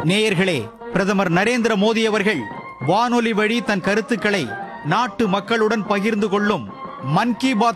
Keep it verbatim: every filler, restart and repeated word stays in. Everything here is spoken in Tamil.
நேயர்களே, பிரதமர் நரேந்திர மோடி அவர்கள் வானொலி வழி தன் கருத்துக்களை நாட்டு மக்களுடன் பகிர்ந்து கொள்ளும் மன் கி பாத்